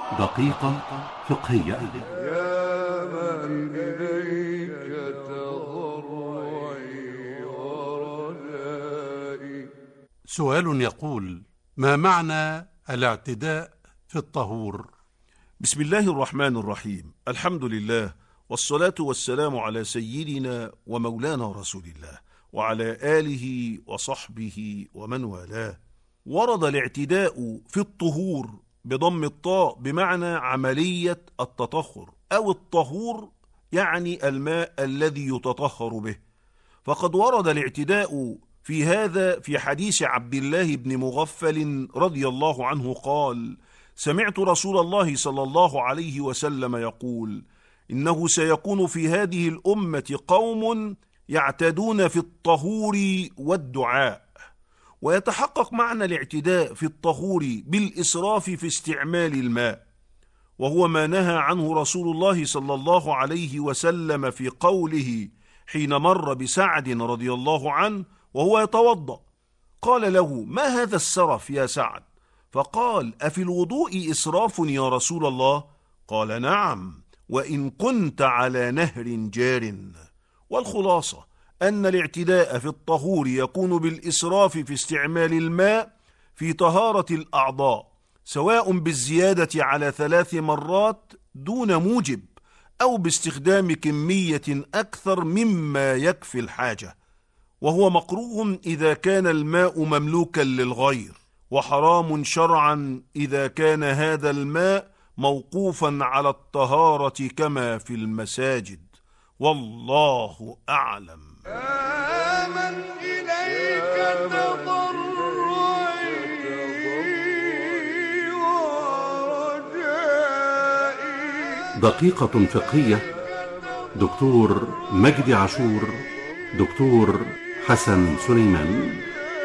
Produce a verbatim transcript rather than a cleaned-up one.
دقيقة فقهية. يا من إليك تضرعي ورجائي. سؤال يقول: ما معنى الاعتداء في الطهور؟ بسم الله الرحمن الرحيم. الحمد لله، والصلاة والسلام على سيدنا ومولانا رسول الله وعلى آله وصحبه ومن والاه. ورد الاعتداء في الطهور بضم الطاء بمعنى عملية التطهر أو الطهور، يعني الماء الذي يتطهر به. فقد ورد الاعتداء في هذا في حديث عبد الله بن مغفل رضي الله عنه قال: سمعت رسول الله صلى الله عليه وسلم يقول: إنه سيكون في هذه الأمة قوم يعتدون في الطهور والدعاء. ويتحقق معنى الاعتداء في الطهور بالإسراف في استعمال الماء، وهو ما نهى عنه رسول الله صلى الله عليه وسلم في قوله حين مر بسعد رضي الله عنه وهو يتوضأ، قال له: ما هذا السرف يا سعد؟ فقال: أفي الوضوء إسراف يا رسول الله؟ قال: نعم، وإن كنت على نهر جار. والخلاصة أن الاعتداء في الطهور يكون بالإسراف في استعمال الماء في طهارة الأعضاء، سواء بالزيادة على ثلاث مرات دون موجب، أو باستخدام كمية أكثر مما يكفي الحاجة، وهو مكروه إذا كان الماء مملوكا للغير، وحرام شرعا إذا كان هذا الماء موقوفا على الطهارة كما في المساجد. والله أعلم. يا من إليك تضرعي ورجائي. دقيقة فقهية. دكتور مجدي عاشور، دكتور حسن سليمان.